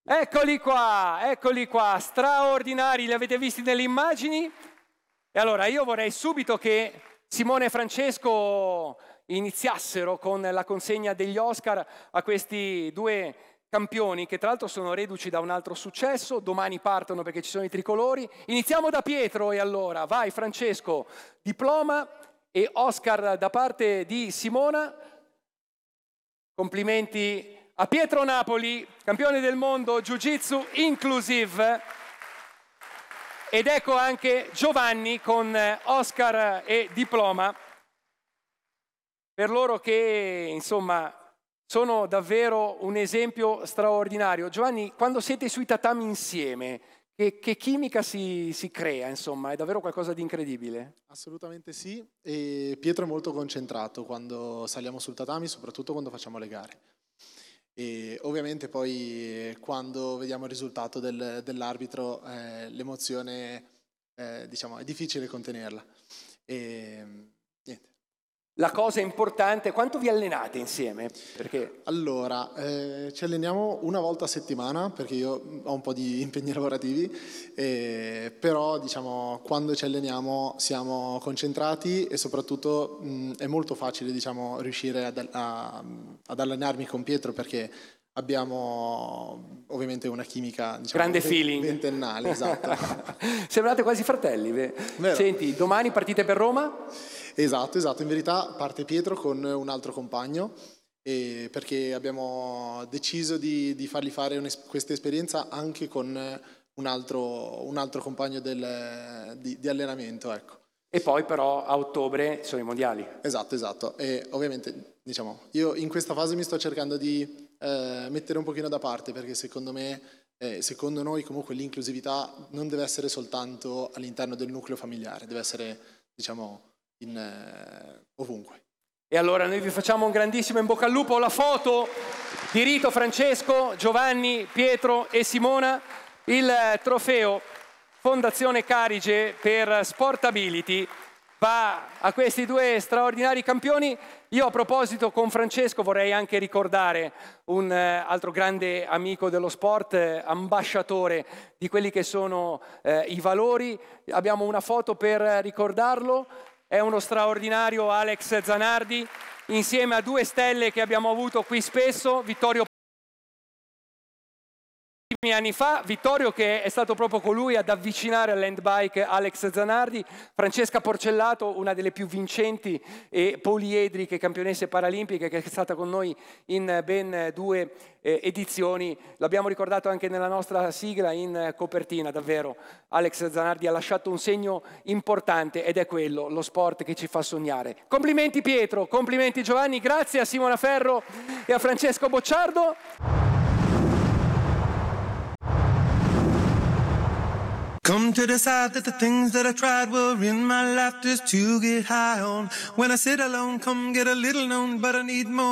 Eccoli qua, straordinari, li avete visti nelle immagini? E allora io vorrei subito che Simone e Francesco iniziassero con la consegna degli Oscar a questi due campioni che tra l'altro sono reduci da un altro successo, domani partono perché ci sono i tricolori. Iniziamo da Pietro e allora, vai Francesco, diploma e Oscar da parte di Simona. Complimenti a Pietro Napoli, campione del mondo Jiu-Jitsu Inclusive. Ed ecco anche Giovanni con Oscar e diploma. Per loro che, insomma, sono davvero un esempio straordinario. Giovanni, quando siete sui tatami insieme, che chimica si crea, insomma, è davvero qualcosa di incredibile? Assolutamente sì, e Pietro è molto concentrato quando saliamo sul tatami, soprattutto quando facciamo le gare. E ovviamente poi quando vediamo il risultato dell'arbitro l'emozione diciamo, è difficile contenerla. E, niente. La cosa importante, quanto vi allenate insieme? Perché... Allora, ci alleniamo una volta a settimana perché io ho un po' di impegni lavorativi, però diciamo quando ci alleniamo siamo concentrati e soprattutto è molto facile diciamo, riuscire ad allenarmi con Pietro perché abbiamo ovviamente una chimica diciamo, grande feeling ventennale, esatto. Sembrate quasi fratelli. Vero. Senti, domani partite per Roma? Esatto, in verità parte Pietro con un altro compagno perché abbiamo deciso di fargli fare questa esperienza anche con un altro compagno di allenamento, ecco. E poi però a ottobre sono i mondiali. Esatto, e ovviamente diciamo io in questa fase mi sto cercando di mettere un pochino da parte perché secondo me, secondo noi comunque l'inclusività non deve essere soltanto all'interno del nucleo familiare, deve essere diciamo ovunque. E allora noi vi facciamo un grandissimo in bocca al lupo, la foto di Rito, Francesco, Giovanni, Pietro e Simona, il trofeo Fondazione Carige per Sportability va a questi due straordinari campioni. Io a proposito con Francesco vorrei anche ricordare un altro grande amico dello sport, ambasciatore di quelli che sono i valori. Abbiamo una foto per ricordarlo. È uno straordinario Alex Zanardi, insieme a due stelle che abbiamo avuto qui spesso, Vittorio anni fa, Vittorio che è stato proprio colui ad avvicinare all'handbike Alex Zanardi, Francesca Porcellato, una delle più vincenti e poliedriche campionesse paralimpiche che è stata con noi in ben 2 edizioni, l'abbiamo ricordato anche nella nostra sigla in copertina, davvero Alex Zanardi ha lasciato un segno importante ed è quello, lo sport che ci fa sognare. Complimenti Pietro, complimenti Giovanni, grazie a Simona Ferro e a Francesco Bocciardo. Come to decide that the things that I tried were in my life just to get high on. When I sit alone, come get a little known, but I need more.